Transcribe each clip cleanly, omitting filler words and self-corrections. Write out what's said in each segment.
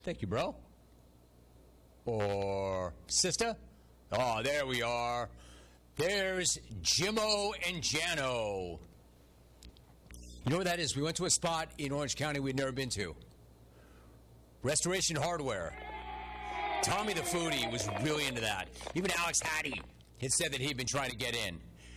Thank you, bro. Or sister. Oh, there we are. There's Jimmo and Jano. You know what that is? We went to a spot in Orange County we'd never been to. Restoration Hardware. Tommy the foodie was really into that. Even Alex Hattie had said that he'd been trying to get in.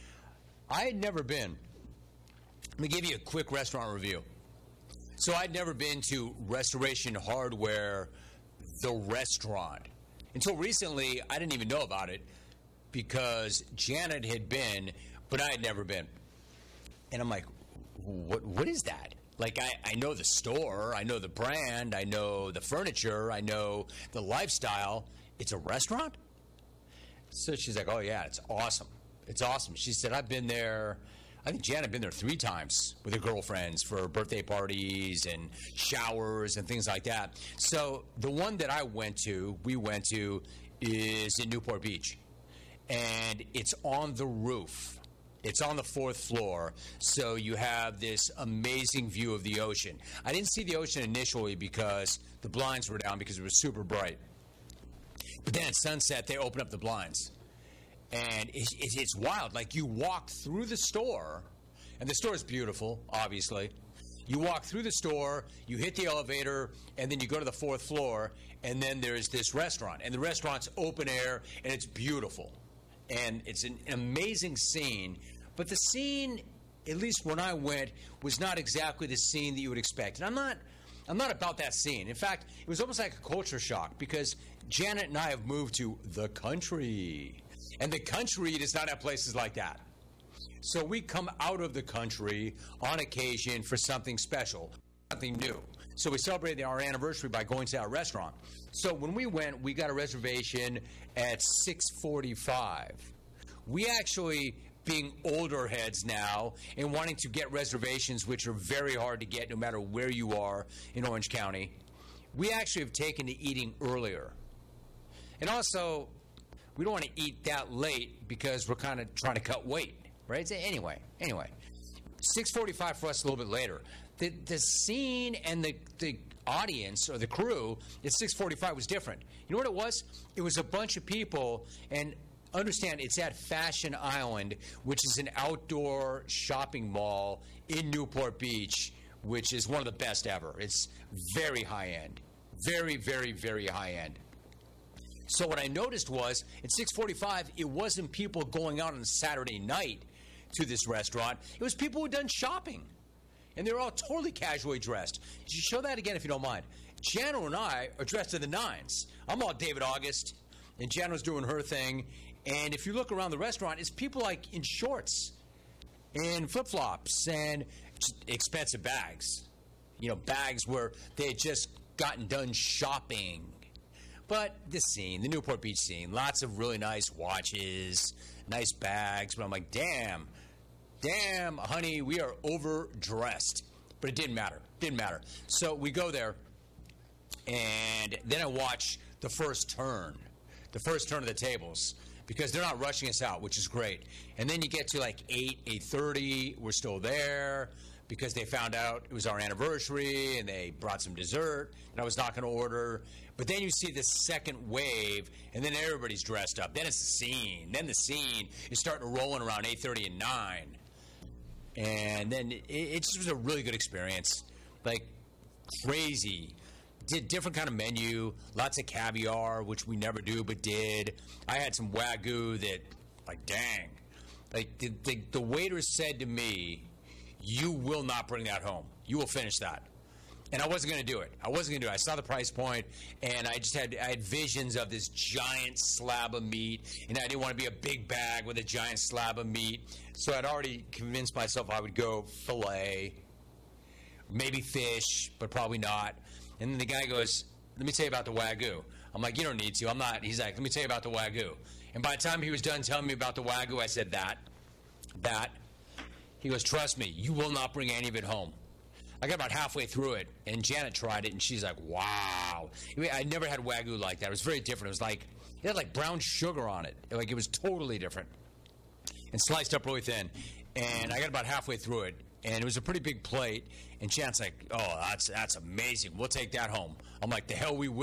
I had never been. Let me give you a quick restaurant review. So I'd never been to Restoration Hardware, the restaurant. Until recently, I didn't even know about it because Janet had been, but I had never been. And I'm like, what is that? Like, I know the store, I know the brand, I know the furniture, I know the lifestyle. It's a restaurant? So she's like, oh, yeah, it's awesome. It's awesome. She said, I've been there. I think Janet had been there 3 times with her girlfriends for birthday parties and showers and things like that. So the one that we went to, is in Newport Beach. And it's on the roof. It's on the 4th floor, so you have this amazing view of the ocean. I didn't see the ocean initially because the blinds were down because it was super bright. But then at sunset, they open up the blinds. And it's wild. Like, you walk through the store, and the store is beautiful, obviously. You walk through the store, you hit the elevator, and then you go to the 4th floor, and then there's this restaurant. And the restaurant's open air, and it's beautiful. And it's an amazing scene. But the scene, at least when I went, was not exactly the scene that you would expect. And I'm not about that scene. In fact, it was almost like a culture shock because Janet and I have moved to the country. And the country does not have places like that. So we come out of the country on occasion for something special, something new. So we celebrated our anniversary by going to our restaurant. So when we went, we got a reservation at 6:45. We actually, being older heads now and wanting to get reservations, which are very hard to get no matter where you are in Orange County, we actually have taken to eating earlier. And also, we don't want to eat that late because we're kind of trying to cut weight, right? So anyway, 6:45 for us a little bit later. The scene and the audience or the crew at 6:45 was different. You know what it was? It was a bunch of people, and understand it's at Fashion Island, which is an outdoor shopping mall in Newport Beach, which is one of the best ever. It's very high end. Very, very, very high end. So what I noticed was at 6:45, it wasn't people going out on a Saturday night to this restaurant. It was people who had done shopping. And they were all totally casually dressed. You show that again if you don't mind. Jano and I are dressed to the nines. I'm all David August, and Jano's doing her thing. And if you look around the restaurant, it's people like in shorts and flip-flops and expensive bags. You know, bags where they had just gotten done shopping. But the scene, the Newport Beach scene, lots of really nice watches, nice bags. But I'm like, damn, honey, we are overdressed. But it didn't matter. So we go there, and then I watch the first turn of the tables, because they're not rushing us out, which is great. And then you get to like 8:30, we're still there, because they found out it was our anniversary, and they brought some dessert, and I was not going to order. But then you see the second wave, and then everybody's dressed up. Then it's the scene. Then the scene is starting to roll in around 8:30 and 9. And then it just was a really good experience. Like, crazy. Did different kind of menu, lots of caviar, which we never do, but did. I had some Wagyu that, like, dang. Like, the waiter said to me, you will not bring that home. You will finish that. And I wasn't going to do it. I saw the price point, and I had visions of this giant slab of meat, and I didn't want to be a big bag with a giant slab of meat. So I'd already convinced myself I would go filet, maybe fish, but probably not. And then the guy goes, let me tell you about the Wagyu. I'm like, you don't need to. I'm not. He's like, let me tell you about the Wagyu. And by the time he was done telling me about the Wagyu, I said, that. He goes, trust me, you will not bring any of it home. I got about halfway through it, and Janet tried it, and she's like, wow. I never had Wagyu like that. It was very different. It was like, it had like brown sugar on it. Like, it was totally different. And sliced up really thin. And I got about halfway through it. and it was a pretty big plate. And Jan's like, "Oh, that's amazing. We'll take that home." I'm like, "The hell we will."